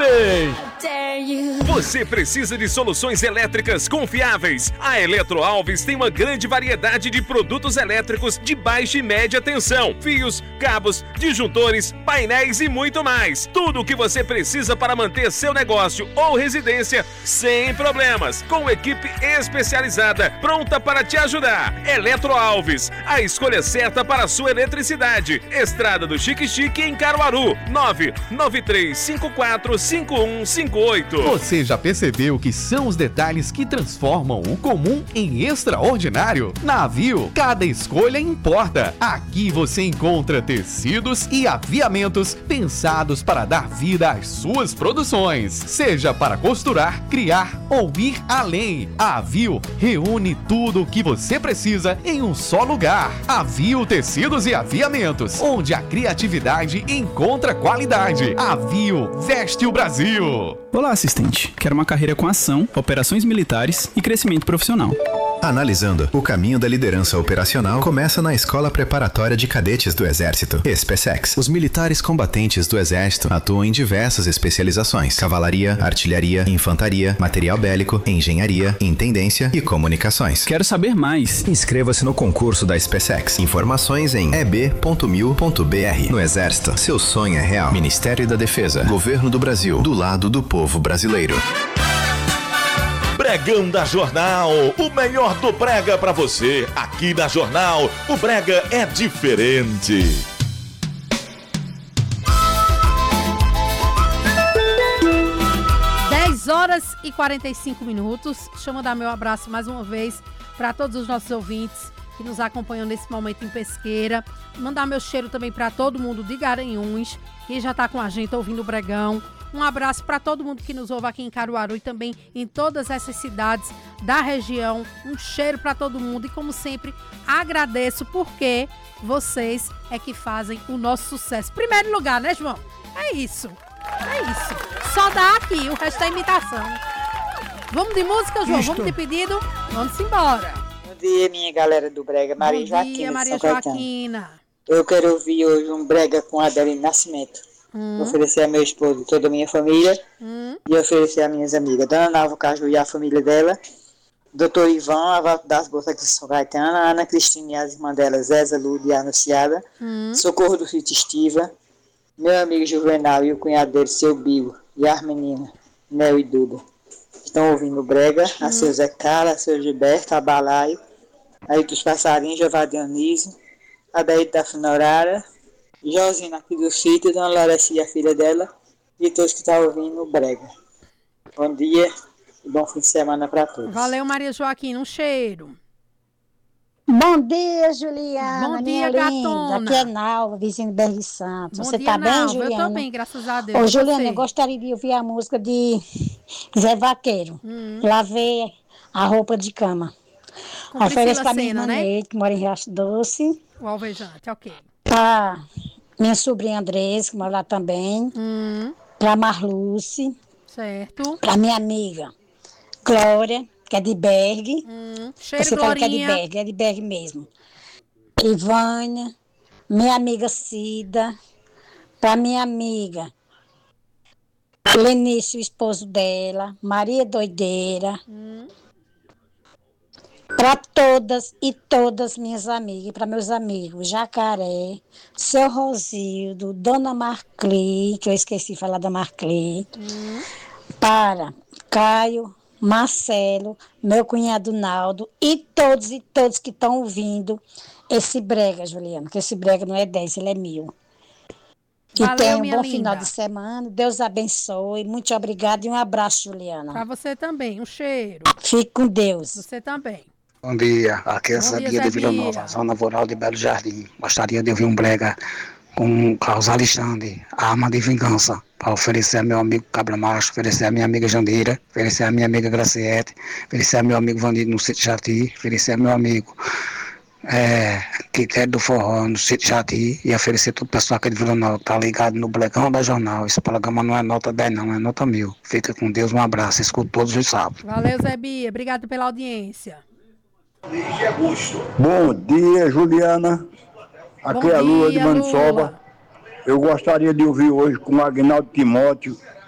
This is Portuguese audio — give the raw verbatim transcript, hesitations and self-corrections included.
também. Você precisa de soluções elétricas confiáveis? A Eletro Alves tem uma grande variedade de produtos elétricos de baixa e média tensão, fios, cabos, disjuntores, painéis e muito mais. Tudo o que você precisa para manter seu negócio ou residência sem problemas, com equipe especializada pronta para te ajudar. Eletro Alves, a escolha certa para a sua eletricidade. Estrada do Chique Chique em Caruaru, nove nove três cinco quatro cinco um cinco oito. Você já percebeu que são os detalhes que transformam o comum em extraordinário? Na Avio, cada escolha importa. Aqui você encontra tecidos e aviamentos pensados para dar vida às suas produções. Seja para costurar, criar ou ir além. A Avio reúne tudo o que você precisa em um só lugar. Avio Tecidos e Aviamentos, onde a criatividade encontra qualidade. Avio veste o Brasil. Olá, assistente. Quero uma carreira com ação, operações militares e crescimento profissional. Analisando, o caminho da liderança operacional começa na Escola Preparatória de Cadetes do Exército, SpaceX. Os militares combatentes do Exército atuam em diversas especializações: cavalaria, artilharia, infantaria, material bélico, engenharia, intendência e comunicações. Quero saber mais. Inscreva-se no concurso da SpaceX. Informações em e b ponto mil ponto b r. No Exército, seu sonho é real. Ministério da Defesa, Governo do Brasil, do lado do povo brasileiro. Bregão da Jornal, o melhor do brega pra você. Aqui na Jornal, o brega é diferente. dez horas e quarenta e cinco minutos. Deixa eu mandar meu abraço mais uma vez para todos os nossos ouvintes que nos acompanham nesse momento em Pesqueira. Mandar meu cheiro também para todo mundo de Garanhuns, que já está com a gente ouvindo o Bregão. Um abraço para todo mundo que nos ouve aqui em Caruaru e também em todas essas cidades da região. Um cheiro para todo mundo e, como sempre, agradeço porque vocês é que fazem o nosso sucesso. Primeiro lugar, né, João? É isso. É isso. Só dá aqui, o resto é imitação. Vamos de música, João? Isto. Vamos de pedido? Vamos embora. Bom dia, minha galera do Brega. Maria Bom Joaquina. dia, Maria de São Caetano. Joaquina. Eu quero ouvir hoje um Brega com Adeline Nascimento. Hum. Oferecer a meu esposo e toda a minha família. Hum. E oferecer a minhas amigas Dona Nalva Caju e a família dela, doutor Ivan, a Volta das Bolsas aqui de São Caetano, a Ana Cristina e as irmãs dela, Zéza, Lude e a Anunciada, Hum. Socorro do Sítio Estiva, meu amigo Juvenal e o cunhado dele, seu Bigo, e as meninas, Mel e Duda. Estão ouvindo o Brega, Hum. a seu Zé Carla, a seu Gilberto, a Balaio, aí dos passarinhos, Giová Dionísio, a Daí da Funorara, Josina aqui do sítio, Dona Lorecia, a filha dela, e todos que estão ouvindo o Brega. Bom dia e bom fim de semana para todos. Valeu, Maria Joaquina. Um cheiro. Bom dia, Juliana. Bom minha dia, linda. gatona. Aqui é Nalva, vizinho de Berre Santos. Bom Você dia, tá bem, Nalva? Juliana? Eu tô bem, graças a Deus. Ô, E Juliana, você? eu gostaria de ouvir a música de Zé Vaqueiro. Hum. Lavei a roupa de cama. Com Ofereço Priscila pra minha Senna, irmã né? Neide, que mora em Riacho Doce. O alvejante, ok. Pra minha sobrinha Andressa, que mora lá também. Hum. Pra Marluce. Certo. Pra minha amiga Glória, que é de Berg. Hum. Cheiro, Você fala que é de Glorinha. Berg, é de Berg mesmo. Ivânia, minha amiga Cida, pra minha amiga Lenício, o esposo dela, Maria Doideira, Hum. para todas e todas minhas amigas, para meus amigos Jacaré, seu Rosildo, Dona Marcli, que eu esqueci de falar da Marcli, Hum. para Caio, Marcelo, meu cunhado Naldo e todos e todos que estão ouvindo esse brega, Juliana, que esse brega não é dez, ele é mil. E Valeu, tenha um minha bom linda. final de semana, Deus abençoe, muito obrigada e um abraço, Juliana. Pra você também, um cheiro. Fique com Deus. Você também. Bom dia, aqui é Bom dia, Sabia de Vila Sabia. Nova, zona rural de Belo Jardim. Gostaria de ouvir um brega com Carlos Alexandre, Arma de Vingança, para oferecer a meu amigo Cabra Macho, oferecer a minha amiga Jandira, oferecer a minha amiga Graciete, oferecer a meu amigo Vandido no Sítio Jati, oferecer a meu amigo é, que quer do forró no Sítio Jati e oferecer todo o pessoal aqui de Vila Nova que tá ligado no Blegão da Jornal. Esse programa não é nota dez não, é nota mil. Fica com Deus, um abraço, escuto todos os sábados. Valeu, Zé Bia. Obrigado pela audiência. Bom dia, Juliana. Aqui Bom é a Lula de dia, Maniçoba. Lula. Eu gostaria de ouvir hoje com o Agnaldo Timóteo,